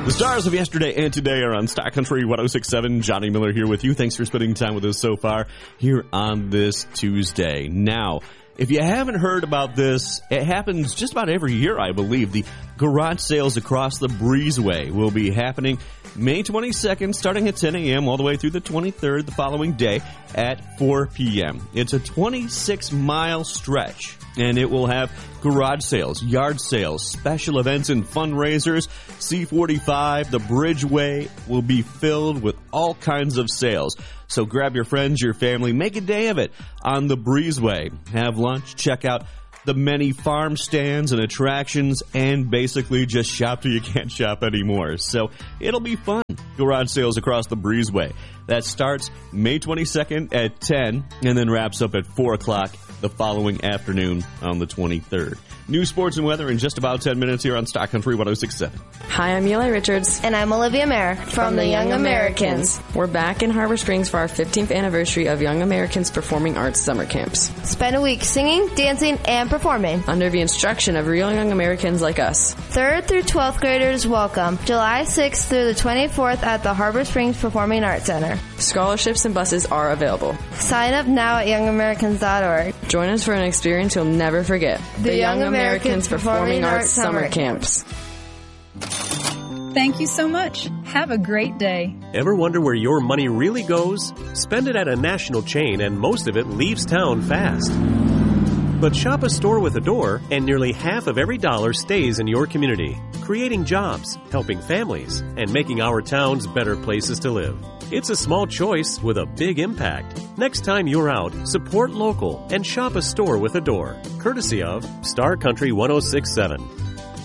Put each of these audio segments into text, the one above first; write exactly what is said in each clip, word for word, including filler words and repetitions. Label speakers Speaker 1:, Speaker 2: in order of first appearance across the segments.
Speaker 1: The stars of yesterday and today are on Star Country one oh six point seven. Johnny Miller here with you. Thanks for spending time with us so far here on this Tuesday. Now, if you haven't heard about this, it happens just about every year, I believe. The garage sales across the breezeway will be happening May twenty-second, starting at ten a.m. all the way through the twenty-third, the following day at four p.m. It's a twenty-six mile stretch, and it will have garage sales, yard sales, special events and fundraisers. C forty-five, the Bridgeway, will be filled with all kinds of sales. So grab your friends, your family, make a day of it on the Breezeway. Have lunch, check out the many farm stands and attractions, and basically just shop till you can't shop anymore. So it'll be fun. Garage sales across the Breezeway. That starts May twenty-second at ten and then wraps up at four o'clock the following afternoon on the twenty-third. News, sports, and weather in just about ten minutes here on Star Country one oh six point seven.
Speaker 2: Hi, I'm Eli Richards.
Speaker 3: And I'm Olivia Mayer from,
Speaker 2: from the Young Americans. Americans. We're back in Harbor Springs for our fifteenth anniversary of Young Americans Performing Arts Summer Camps.
Speaker 3: Spend a week singing, dancing, and performing
Speaker 2: under the instruction of real Young Americans like us.
Speaker 3: Third through twelfth graders welcome July sixth through the twenty-fourth at the Harbor Springs Performing Arts Center.
Speaker 2: Scholarships and buses are available.
Speaker 3: Sign up now at young americans dot org.
Speaker 2: Join us for an experience you'll never forget.
Speaker 3: The, the Young, Young Americans, Americans Performing, Performing Arts Summer, Summer Camps.
Speaker 4: Thank you so much. Have a great day.
Speaker 5: Ever wonder where your money really goes? Spend it at a national chain and most of it leaves town fast. But shop a store with a door and nearly half of every dollar stays in your community, creating jobs, helping families, and making our towns better places to live. It's a small choice with a big impact. Next time you're out, support local and shop a store with a door, courtesy of Star Country one oh six point seven.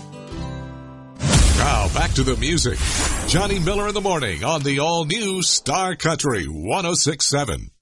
Speaker 6: Now back to the music. Johnny Miller in the morning on the all-new Star Country one oh six point seven.